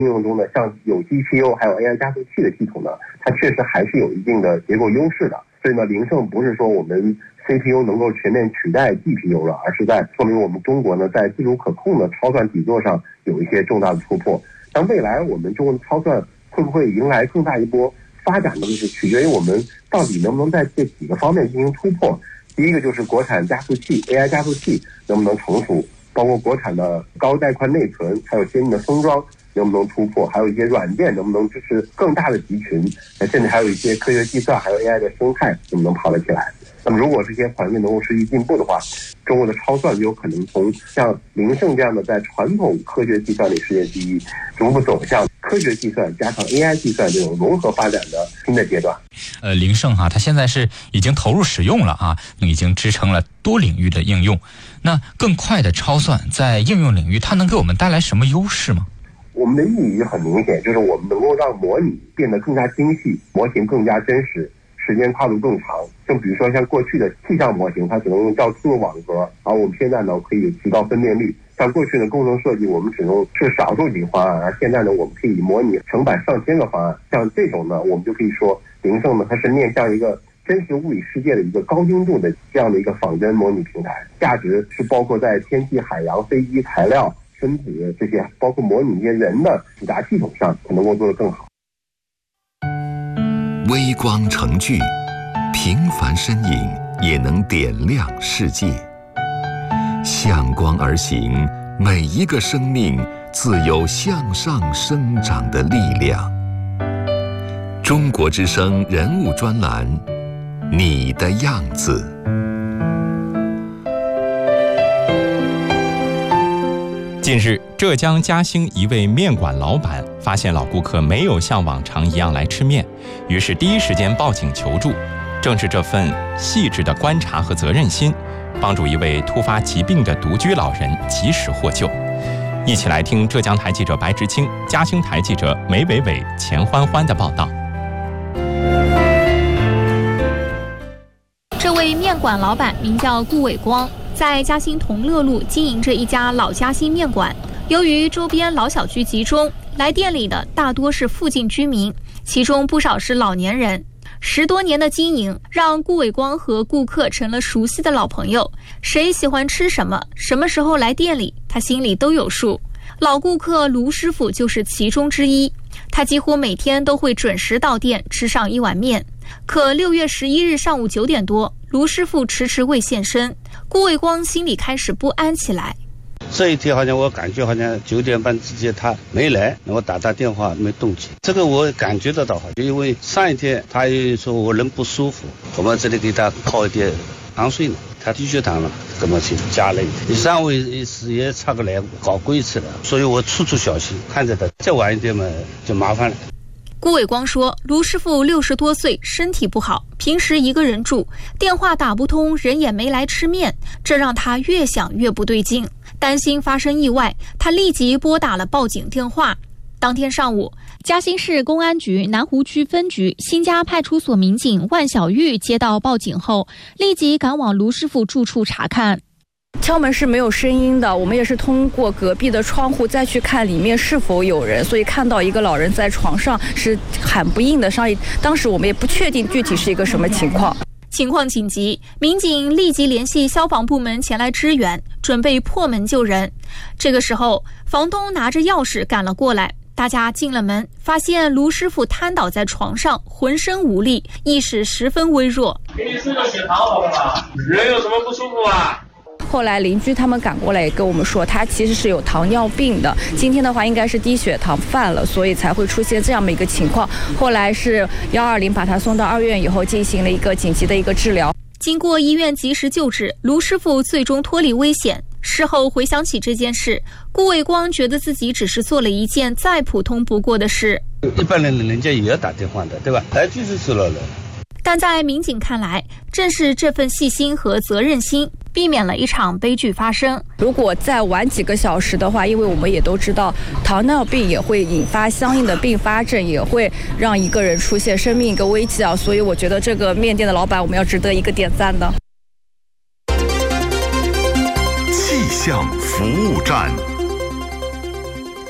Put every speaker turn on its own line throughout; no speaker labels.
应用中的像有 GPU 还有 AI 加速器的系统呢，它确实还是有一定的结构优势的。所以呢，凌盛不是说我们 CPU 能够全面取代 GPU 了，而是在说明我们中国呢在自主可控的超算底座上有一些重大的突破。但未来我们中国的超算会不会迎来更大一波发展呢？就是取决于我们到底能不能在这几个方面进行突破。第一个就是国产加速器 AI 加速器能不能成熟，包括国产的高带宽内存，还有先进的封装能不能突破，还有一些软件能不能支持更大的集群，甚至还有一些科学计算还有 AI 的生态能不能跑得起来。那么如果这些环境能够持续进步的话，中国的超算就有可能从像凌盛这样的在传统科学计算里世界第一，逐步走向科学计算加上 AI 计算这种融合发展的新的阶段。
凌盛它现在是已经投入使用了啊，已经支撑了多领域的应用。那更快的超算在应用领域，它能给我们带来什么优势吗？
我们的意义很明显，就是我们能够让模拟变得更加精细，模型更加真实，时间跨度更长。就比如说像过去的气象模型，它只能用较粗的网格，而我们现在呢可以提高分辨率。像过去的工程设计，我们只能是少数几个方案，而现在呢我们可以模拟成百上千个方案。像这种呢，我们就可以说凌盛呢它是面向一个真实物理世界的一个高精度的这样的一个仿真模拟平台，价值是包括在天气、海洋、飞机、材料、分子这些，包括模拟一些人的复杂系统上，能够做得更好。
微光成炬，平凡身影也能点亮世界。向光而行，每一个生命自有向上生长的力量。中国之声人物专栏，你的样子。
近日，浙江嘉兴一位面馆老板发现老顾客没有像往常一样来吃面，于是第一时间报警求助。正是这份细致的观察和责任心，帮助一位突发疾病的独居老人及时获救。一起来听浙江台记者白直清、嘉兴台记者梅伟伟、钱欢欢的报道。
这位面馆老板名叫顾伟光，在嘉兴同乐路经营着一家老嘉兴面馆。由于周边老小区集中，来店里的大多是附近居民，其中不少是老年人。10多年的经营，让顾伟光和顾客成了熟悉的老朋友。谁喜欢吃什么，什么时候来店里，他心里都有数。老顾客卢师傅就是其中之一，他几乎每天都会准时到店吃上一碗面。可6月11日上午9点多，卢师傅迟迟未现身，顾伟光心里开始不安起来。
这一天好像我感觉好像9点半之前他没来，我打他电话没动静，这个我感觉得到，因为上一天他又说我人不舒服，我们这里给他泡一点糖水呢，他低血糖了，怎么去加了一点，上午也差个来搞过一次了，所以我处处小心，看着他再晚一点嘛就麻烦了。
顾伟光说，卢师傅60多岁，身体不好，平时一个人住，电话打不通，人也没来吃面，这让他越想越不对劲，担心发生意外，他立即拨打了报警电话。当天上午，嘉兴市公安局南湖区分局新家派出所民警万小玉接到报警后，立即赶往卢师傅住处查看。
敲门是没有声音的，我们也是通过隔壁的窗户再去看里面是否有人，所以看到一个老人在床上是喊不应的声音，当时我们也不确定具体是一个什么情况。
情况紧急，民警立即联系消防部门前来支援，准备破门救人。这个时候，房东拿着钥匙赶了过来，大家进了门，发现卢师傅瘫倒在床上，浑身无力，意识十分微弱。
给你吃个血糖好不好？人有什么不舒服啊？
后来邻居他们赶过来也跟我们说，他其实是有糖尿病的，今天的话应该是低血糖犯了，所以才会出现这样的一个情况。后来是120把他送到2院以后进行了一个紧急的一个治疗。
经过医院及时救治，卢师傅最终脱离危险。事后回想起这件事，顾伟光觉得自己只是做了一件再普通不过的事。
一般人家也要打电话的，对吧？来就是死了人。
但在民警看来，正是这份细心和责任心，避免了一场悲剧发生。
如果再晚几个小时的话，因为我们也都知道，糖尿病也会引发相应的并发症，也会让一个人出现生命一个危机啊。所以我觉得这个面店的老板，我们要值得一个点赞的。
气象服务站。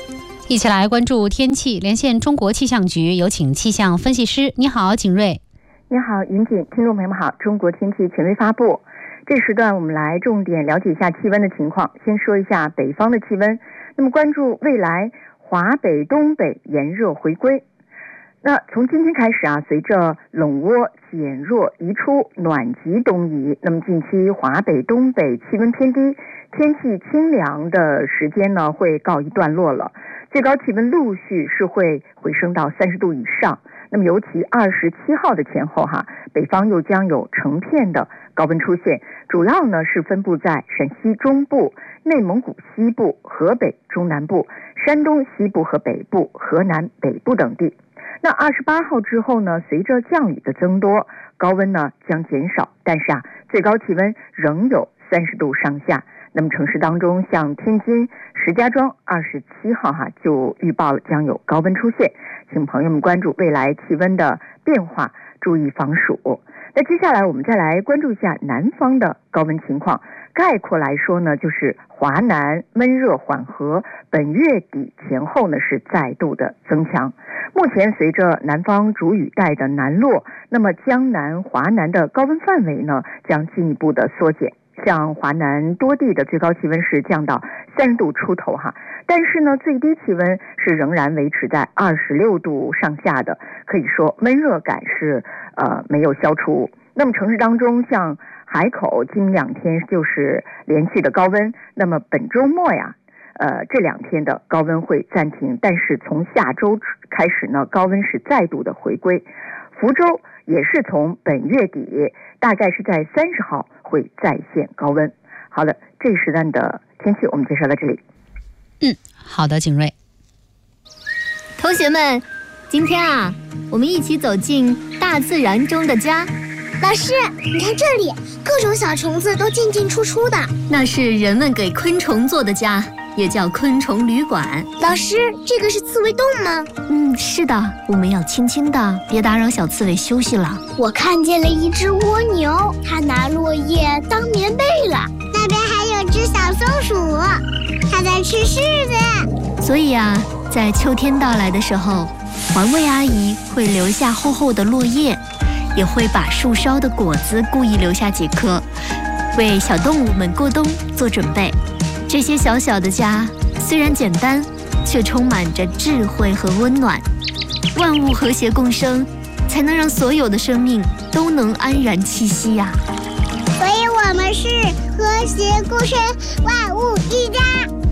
一起来关注天气，连线中国气象局，有请气象分析师。你好，景瑞。
你好，云锦，听众朋友们好。中国天气权威发布，这时段我们来重点了解一下气温的情况。先说一下北方的气温，那么关注未来华北、东北炎热回归。那从今天开始啊，随着冷涡减弱移出，暖极东移，那么近期华北、东北气温偏低，天气清凉的时间呢会告一段落了，最高气温陆续是会回升到30度以上。那么尤其27号的前后北方又将有成片的高温出现，主要呢是分布在陕西中部、内蒙古西部、河北中南部、山东西部和北部、河南北部等地。那28号之后呢，随着降雨的增多，高温呢将减少，但是最高气温仍有30度上下。那么城市当中，像天津、石家庄27号就预报了将有高温出现，请朋友们关注未来气温的变化，注意防暑。那接下来我们再来关注一下南方的高温情况。概括来说呢，就是华南闷热缓和，本月底前后呢是再度的增强。目前随着南方主雨带的南落，那么江南、华南的高温范围呢将进一步的缩减。像华南多地的最高气温是降到30度出头但是呢最低气温是仍然维持在26度上下的，可以说闷热感是没有消除。那么城市当中，像海口今2天就是连续的高温，那么本周末这2天的高温会暂停，但是从下周开始呢，高温是再度的回归。福州也是从本月底，大概是在30号会再现高温。好的，这一时段的天气我们介绍到这里。
好的，景瑞。
同学们，今天我们一起走进大自然中的家。
老师，你看这里，各种小虫子都进进出出的。
那是人们给昆虫做的家，也叫昆虫旅馆。
老师，这个是刺猬洞吗？
是的，我们要轻轻的，别打扰小刺猬休息了。
我看见了一只蜗牛，它拿落叶当棉被了。那边还有只小松鼠，它在吃柿子。
所以在秋天到来的时候，环卫阿姨会留下厚厚的落叶，也会把树梢的果子故意留下几颗，为小动物们过冬做准备。这些小小的家虽然简单，却充满着智慧和温暖。万物和谐共生，才能让所有的生命都能安然栖息
所以我们是和谐共生，万物一家。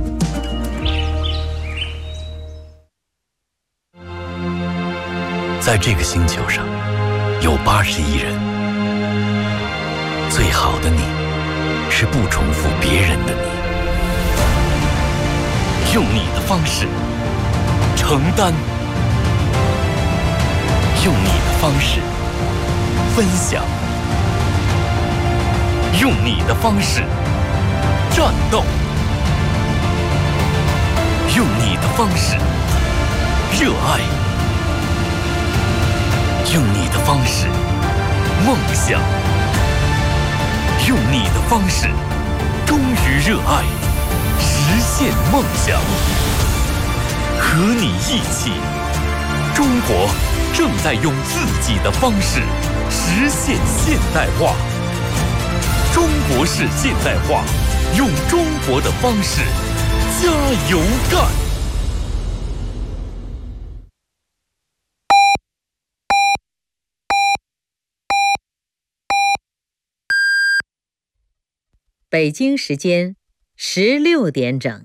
在这个星球上有80亿人，最好的你是不重复别人的你，用你的方式承担，用你的方式分享，用你的方式战斗，用你的方式热爱，用你的方式梦想，用你的方式忠于热爱，实现梦想。和你一起，中国正在用自己的方式实现现代化。中国式现代化，用中国的方式加油干。
北京时间16点整。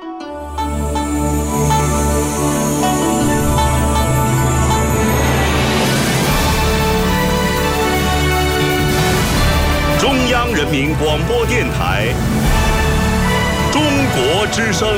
中央人民广播电台中国之声。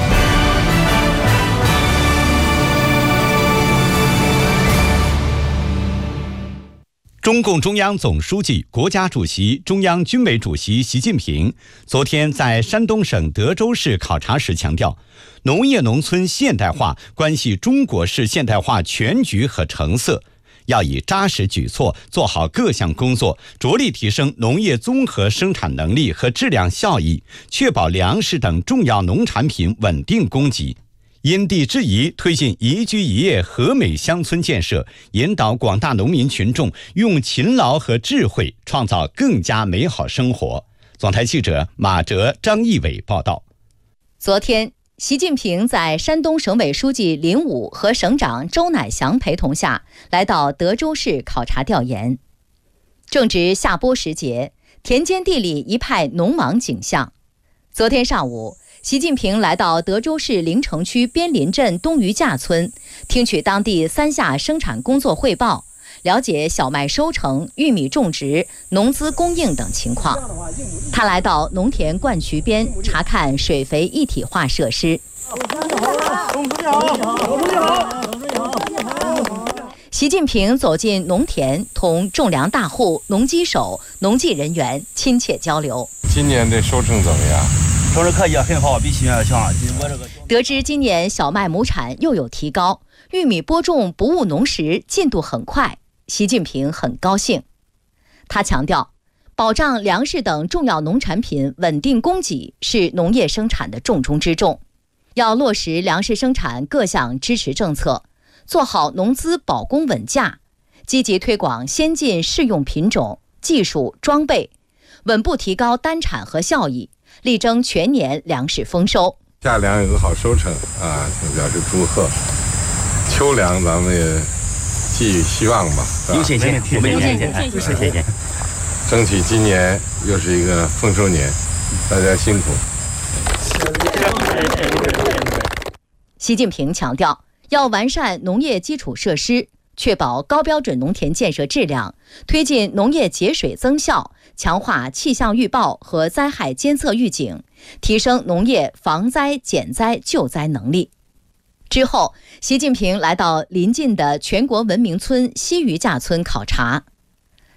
中共中央总书记、国家主席、中央军委主席习近平昨天在山东省德州市考察时强调，农业农村现代化关系中国式现代化全局和成色，要以扎实举措做好各项工作，着力提升农业综合生产能力和质量效益，确保粮食等重要农产品稳定供给。
因地制宜推进宜居宜业和美乡村建设，引导广大农民群众用勤劳和智慧创造更加美好生活。总台记者马哲、张义伟报道。
昨天，习近平在山东省委书记林武和省长周乃祥陪同下，来到德州市考察调研。正值下播时节，田间地里一派农忙景象。昨天上午，习近平来到德州市临城区边林镇东鱼架村，听取当地3下生产工作汇报，了解小麦收成、玉米种植、农资供应等情况。他来到农田灌渠边查看水肥一体化设施。习近平走进农田，同种粮大户、农机手、农技人员亲切交流。
今年的收成怎么样？
收成可以很好，比去年要强。
得知今年小麦亩产又有提高，玉米播种不误农时进度很快，习近平很高兴。他强调，保障粮食等重要农产品稳定供给是农业生产的重中之重，要落实粮食生产各项支持政策，做好农资保供稳价，积极推广先进适用品种、技术、装备，稳步提高单产和效益，力争全年粮食丰收。
夏粮有个好收成啊，表示祝贺。秋粮咱们也寄予希望吧，
有信心，我们有信心，
争取今年又是一个丰收年，大家辛苦。
习近平强调，要完善农业基础设施，确保高标准农田建设质量，推进农业节水增效，强化气象预报和灾害监测预警，提升农业防灾减灾救灾能力。之后，习近平来到临近的全国文明村西鱼架村考察。